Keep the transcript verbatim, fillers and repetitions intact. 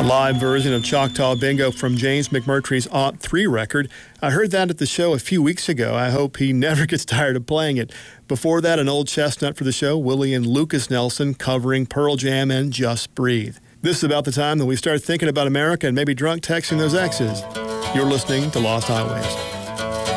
Live version of Choctaw Bingo from James McMurtry's Aught three record. I heard that at the show a few weeks ago. I hope he never gets tired of playing it. Before that, an old chestnut for the show, Willie and Lucas Nelson covering Pearl Jam and Just Breathe. This is about the time that we start thinking about America and maybe drunk texting those exes. You're listening to Lost Highways.